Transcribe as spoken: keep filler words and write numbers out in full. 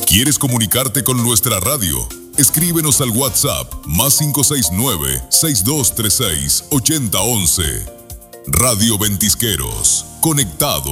¿Quieres comunicarte con nuestra radio? Escríbenos al WhatsApp más cinco seis nueve, seis dos tres seis, ocho cero uno uno. Radio Ventisqueros, conectado.